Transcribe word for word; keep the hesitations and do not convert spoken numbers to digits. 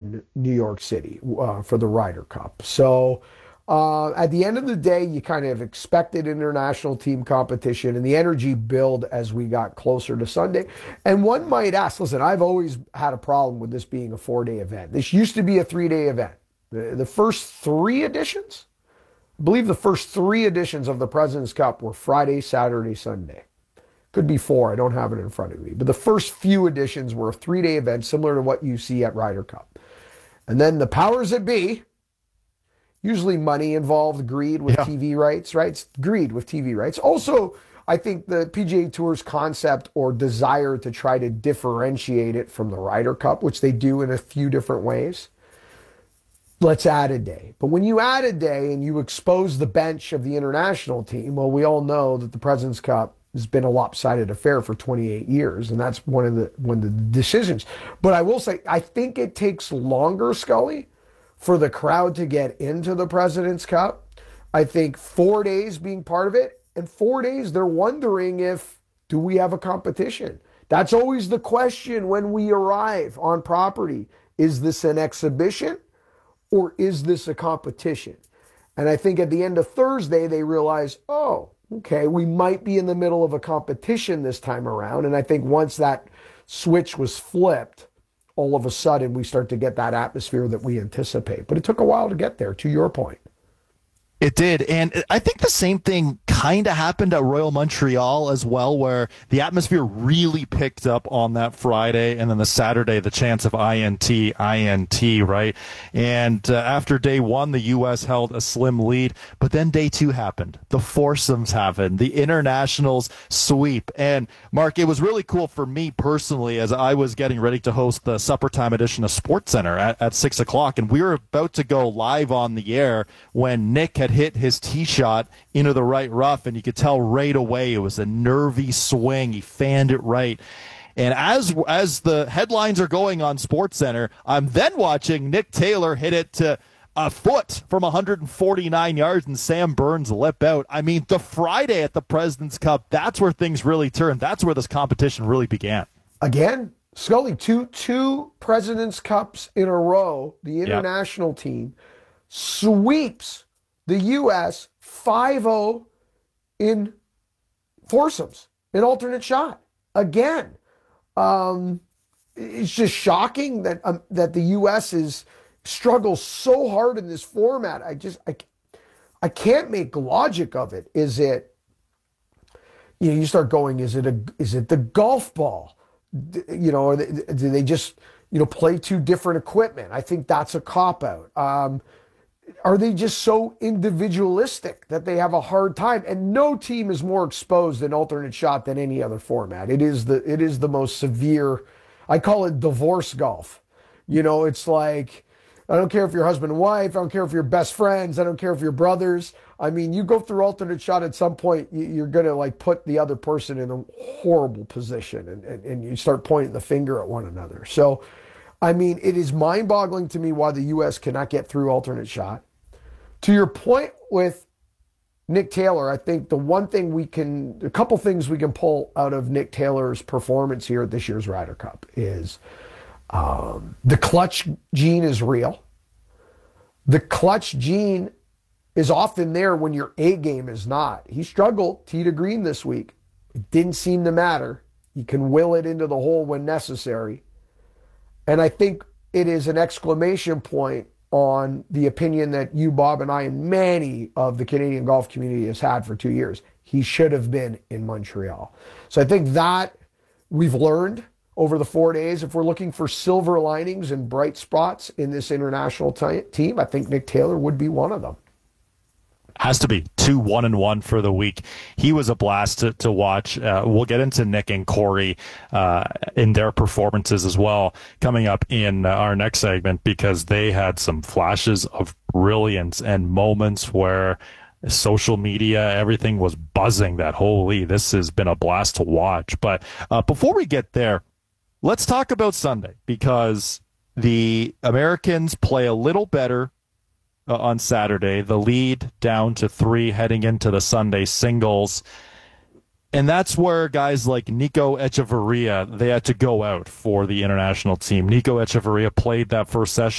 in New York City uh, for the Ryder Cup. So uh, at the end of the day, you kind of expected international team competition and the energy build as we got closer to Sunday. And one might ask, listen, I've always had a problem with this being a four-day event. This used to be a three-day event. The, the first three editions, I believe the first three editions of the President's Cup were Friday, Saturday, Sunday. Could be four. I don't have it in front of me. But the first few editions were a three-day event similar to what you see at Ryder Cup. And then the powers that be, usually money involved, greed with Yeah. T V rights, right? It's greed with T V rights. Also, I think the P G A Tour's concept or desire to try to differentiate it from the Ryder Cup, which they do in a few different ways. Let's add a day. But when you add a day and you expose the bench of the international team, well, we all know that the President's Cup has been a lopsided affair for twenty-eight years, and that's one of the one of the decisions. But I will say, I think it takes longer, Scully, for the crowd to get into the President's Cup. I think four days being part of it, and four days they're wondering if, do we have a competition? That's always the question when we arrive on property. Is this an exhibition or is this a competition? And I think at the end of Thursday, they realize, oh, okay, we might be in the middle of a competition this time around. And I think once that switch was flipped, all of a sudden we start to get that atmosphere that we anticipate. But it took a while to get there, to your point. It did. And I think the same thing kind of happened at Royal Montreal as well, where the atmosphere really picked up on that Friday, and then the Saturday, the chance of I N T, I N T, right? And uh, after day one, the U S held a slim lead, but then day two happened. The foursomes happened, the internationals sweep. And Mark, it was really cool for me personally as I was getting ready to host the supper time edition of SportsCenter at, at six o'clock, and we were about to go live on the air when Nick had hit his tee shot into the right rough, and you could tell right away it was a nervy swing. He fanned it right. And as as the headlines are going on SportsCenter, I'm then watching Nick Taylor hit it to a foot from one hundred forty-nine yards and Sam Burns lip out. I mean, the Friday at the President's Cup, that's where things really turned. That's where this competition really began. Again, Scully, two two President's Cups in a row, the Yep. international team sweeps the U S five oh in foursomes, in alternate shot. Again, um, it's just shocking that um, that the U S is struggles so hard in this format. I just I, I can't make logic of it. Is it, you know, you start going, is it a is it the golf ball? D- You know, or they, do they just, you know, play two different equipment? I think that's a cop out. Um, Are they just so individualistic that they have a hard time? And no team is more exposed in alternate shot than any other format. It is the it is the most severe. I call it divorce golf. You know, it's like, I don't care if you're husband and wife. I don't care if you're best friends. I don't care if you're brothers. I mean, you go through alternate shot at some point, you- you're going to like put the other person in a horrible position, and, and, and you start pointing the finger at one another. So, I mean, it is mind-boggling to me why the U S cannot get through alternate shot. To your point with Nick Taylor, I think the one thing we can, a couple things we can pull out of Nick Taylor's performance here at this year's Ryder Cup is um, the clutch gene is real. The clutch gene is often there when your A game is not. He struggled tee to green this week. It didn't seem to matter. He can will it into the hole when necessary. And I think it is an exclamation point on the opinion that you, Bob, and I, and many of the Canadian golf community has had for two years. He should have been in Montreal. So I think that we've learned over the four days. If we're looking for silver linings and bright spots in this international t- team, I think Nick Taylor would be one of them. Has to be two one and one for the week. He was a blast to, to watch. Uh, we'll get into Nick and Corey uh, in their performances as well coming up in uh, our next segment, because they had some flashes of brilliance and moments where social media, everything was buzzing that, holy, this has been a blast to watch. But uh, before we get there, let's talk about Sunday, because the Americans play a little better Uh, on Saturday, the lead down to three heading into the Sunday singles. And that's where guys like Nico Echeverria, they had to go out for the international team. Nico Echeverria played that first session.